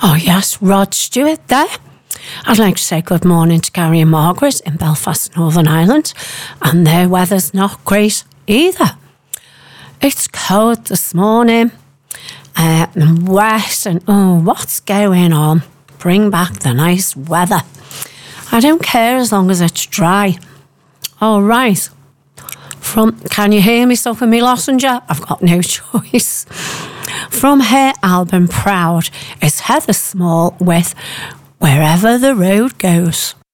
Oh yes, Rod Stewart there. I'd like to say good morning to Gary and Margaret in Belfast, Northern Ireland, and their weather's not great either. It's cold this morning, and wet, and what's going on? Bring back the nice weather. I don't care as long as it's dry. All right. Can you hear me, Sophie Me Lossinger? I've got no choice. From her album Proud, it's Heather Small with Wherever the Road Goes.